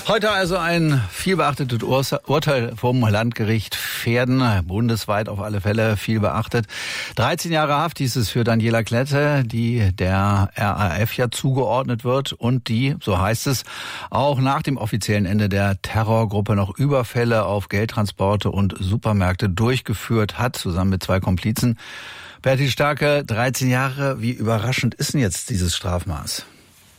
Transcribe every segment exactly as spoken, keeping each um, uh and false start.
Heute also ein viel beachtetes Urteil vom Landgericht Verden, bundesweit auf alle Fälle viel beachtet. dreizehn Jahre Haft hieß es für Daniela Klette, die der R A F ja zugeordnet wird und die, so heißt es, auch nach dem offiziellen Ende der Terrorgruppe noch Überfälle auf Geldtransporte und Supermärkte durchgeführt hat, zusammen mit zwei Komplizen. Bertil Starke, dreizehn Jahre, wie überraschend ist denn jetzt dieses Strafmaß?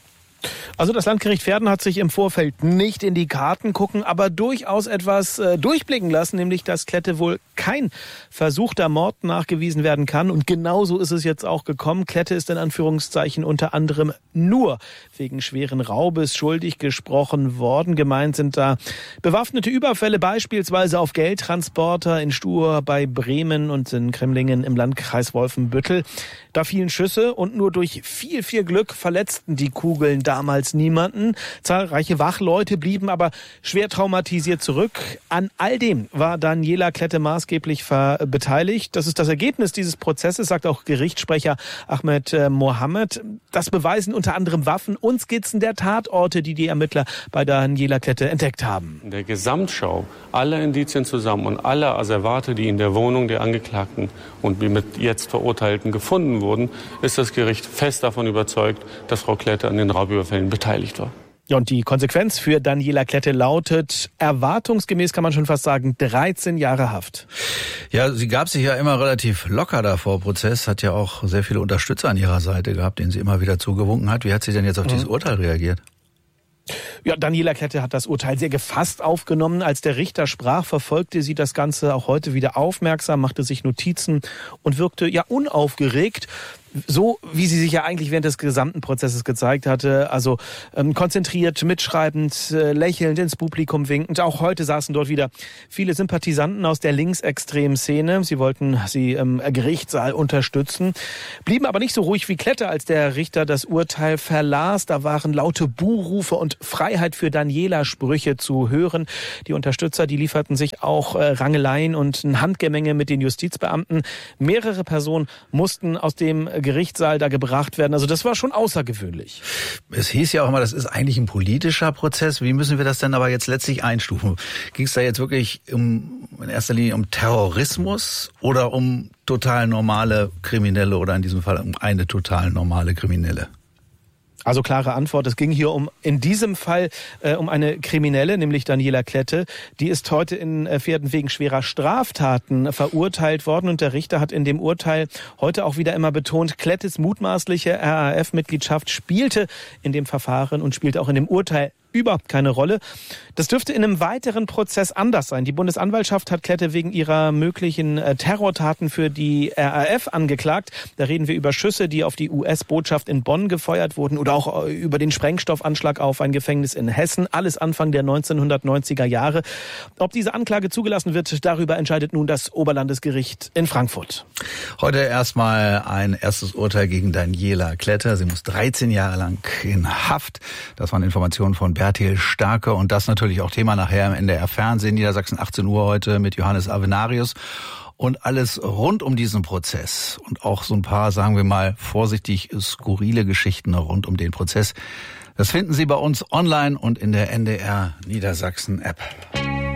Also das Landgericht Verden hat sich im Vorfeld nicht in die Karten gucken, aber durchaus etwas äh, durchblicken lassen, nämlich dass Klette wohl kein versuchter Mord nachgewiesen werden kann. Und genauso ist es jetzt auch gekommen. Klette ist in Anführungszeichen unter anderem nur wegen schweren Raubes schuldig gesprochen worden. Gemeint sind da bewaffnete Überfälle, beispielsweise auf Geldtransporter in Stur bei Bremen und in Cremlingen im Landkreis Wolfenbüttel. Da fielen Schüsse und nur durch viel, viel Glück verletzten die Kugeln damals niemanden. Zahlreiche Wachleute blieben aber schwer traumatisiert zurück. An all dem war Daniela Klette maßgeblich beteiligt. Das ist das Ergebnis dieses Prozesses, sagt auch Gerichtssprecher Ahmed äh, Mohammed. Das beweisen unter anderem Waffen und Skizzen der Tatorte, die die Ermittler bei Daniela Klette entdeckt haben. In der Gesamtschau aller Indizien zusammen und aller Asservate, die in der Wohnung der Angeklagten und mit jetzt Verurteilten gefunden wurden, ist das Gericht fest davon überzeugt, dass Frau Klette an den Raubüberfällen beteiligt war. Ja, und die Konsequenz für Daniela Klette lautet erwartungsgemäß, kann man schon fast sagen, dreizehn Jahre Haft. Ja, sie gab sich ja immer relativ locker da vor Prozess, hat ja auch sehr viele Unterstützer an ihrer Seite gehabt, denen sie immer wieder zugewunken hat. Wie hat sie denn jetzt auf mhm. dieses Urteil reagiert? Ja, Daniela Klette hat das Urteil sehr gefasst aufgenommen. Als der Richter sprach, verfolgte sie das Ganze auch heute wieder aufmerksam, machte sich Notizen und wirkte ja unaufgeregt. So, wie sie sich ja eigentlich während des gesamten Prozesses gezeigt hatte, also ähm, konzentriert, mitschreibend, äh, lächelnd, ins Publikum winkend. Auch heute saßen dort wieder viele Sympathisanten aus der linksextremen Szene. Sie wollten sie im Gerichtssaal unterstützen, blieben aber nicht so ruhig wie Klette, als der Richter das Urteil verlas. Da waren laute Buhrufe und Freiheit für Daniela-Sprüche zu hören. Die Unterstützer, die lieferten sich auch äh, Rangeleien und ein Handgemenge mit den Justizbeamten. Mehrere Personen mussten aus dem Gerichtssaal da gebracht werden. Also das war schon außergewöhnlich. Es hieß ja auch immer, das ist eigentlich ein politischer Prozess. Wie müssen wir das denn aber jetzt letztlich einstufen? Ging es da jetzt wirklich um, in erster Linie um Terrorismus oder um total normale Kriminelle oder in diesem Fall um eine total normale Kriminelle? Also klare Antwort, es ging hier um in diesem Fall äh, um eine Kriminelle, nämlich Daniela Klette. Die ist heute in äh, Verden wegen schwerer Straftaten verurteilt worden und der Richter hat in dem Urteil heute auch wieder immer betont, Klettes mutmaßliche R A F-Mitgliedschaft spielte in dem Verfahren und spielt auch in dem Urteil überhaupt keine Rolle. Das dürfte in einem weiteren Prozess anders sein. Die Bundesanwaltschaft hat Klette wegen ihrer möglichen äh, Terrortaten für die R A F angeklagt. Da reden wir über Schüsse, die auf die U S-Botschaft in Bonn gefeuert wurden oder auch äh, über den Sprengstoffanschlag auf ein Gefängnis in Hessen. Alles Anfang der neunzehnhundertneunziger Jahre. Ob diese Anklage zugelassen wird, darüber entscheidet nun das Oberlandesgericht in Frankfurt. Heute erstmal ein erstes Urteil gegen Daniela Klette. Sie muss dreizehn Jahre lang in Haft. Das waren Informationen von Bertil Starke und das natürlich auch Thema nachher im N D R Fernsehen, Niedersachsen achtzehn Uhr heute mit Johannes Avenarius und alles rund um diesen Prozess und auch so ein paar, sagen wir mal vorsichtig, skurrile Geschichten rund um den Prozess. Das finden Sie bei uns online und in der N D R Niedersachsen App.